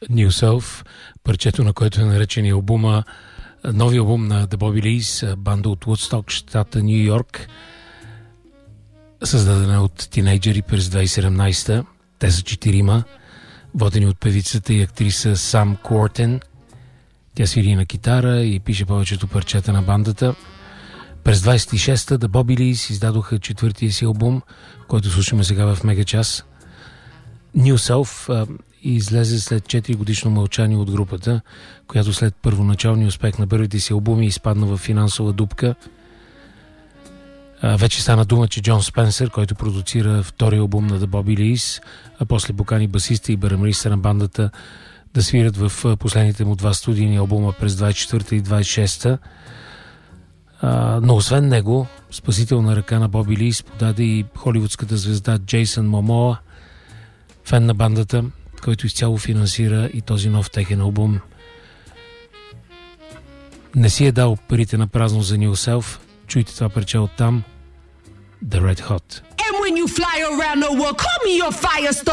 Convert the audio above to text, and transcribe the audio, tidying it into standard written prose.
New Self, парчето на което е наречен албума, нови албум на The Bobby Lees, банда от Woodstock, щата Ню Йорк, създадена от тинейджери през 2017. Те са 4, водени от певицата и актриса Сам Куортен. Тя свири на китара и пише повечето парчета на бандата. През 26-та The Bobby Lees издадоха 4-тия си албум, който слушаме сега в мега час. New Self излезе след 4 годишно мълчание от групата, която след първоначалния успех на първите си албуми изпадна в финансова дупка. Вече стана дума, че Джон Спенсър, който продуцира втори албум на The Bobby Lees, а после покани басиста и барабаниста на бандата да свирят в последните му 2 студийни албума през 24-та и 26-та. Но освен него, спасителна ръка на Bobby Lees подаде и холивудската звезда Джейсън Момоа, фен на бандата, който изцяло финансира и този нов техен албум. Не си е дал парите на празно за New Self. Чуйте това парче от там. The Red Hot. And when you fly around the world, call me your firestar.